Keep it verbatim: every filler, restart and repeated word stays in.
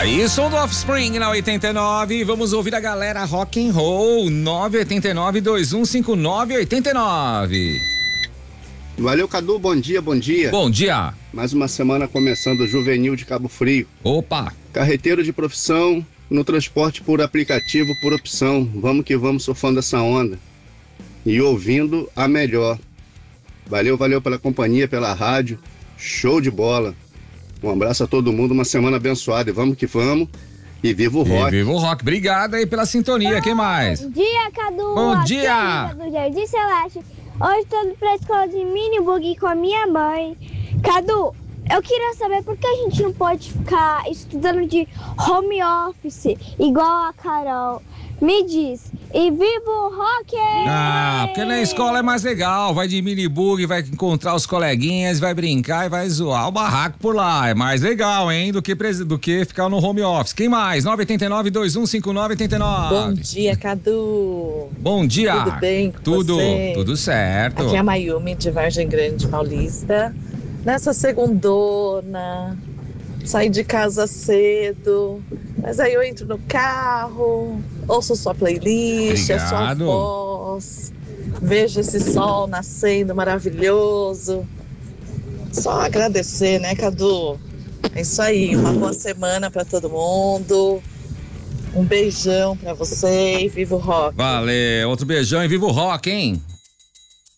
Aí, som do Offspring na oitenta e nove. Vamos ouvir a galera rock and roll. nove oito nove, dois um cinco nove, oito nove. Valeu, Cadu, bom dia, bom dia. Bom dia. Mais uma semana começando, Juvenil de Cabo Frio. Opa. Carreteiro de profissão, no transporte por aplicativo, por opção. Vamos que vamos, surfando essa onda. E ouvindo a melhor. Valeu, valeu pela companhia, pela rádio. Show de bola. Um abraço a todo mundo, uma semana abençoada. E vamos que vamos. E viva o rock. E viva o rock. Obrigado aí pela sintonia. Quem mais? Bom dia, Cadu. Bom Aqui dia. é a Lívia do Jardim Celeste. Hoje tô indo pra escola de mini bug com a minha mãe. Cadu, eu queria saber por que a gente não pode ficar estudando de home office igual a Carol. Me diz. E viva o rock! Ah, porque na escola é mais legal. Vai de mini bug, vai encontrar os coleguinhas, vai brincar e vai zoar o barraco por lá. É mais legal, hein? Do que, do que ficar no home office. Quem mais? nove oito nove, dois um cinco nove, oito nove. Bom dia, Cadu. Bom dia. Tudo bem com Tudo, você? tudo certo. Aqui é a Mayumi de Vargem Grande Paulista. Nessa segundona, saí de casa cedo, mas aí eu entro no carro, ouço sua playlist, a sua Obrigado. voz, vejo esse sol nascendo maravilhoso. Só agradecer, né, Cadu? É isso aí, uma boa semana pra todo mundo. Um beijão pra você e viva o rock. Valeu, outro beijão e viva o rock, hein?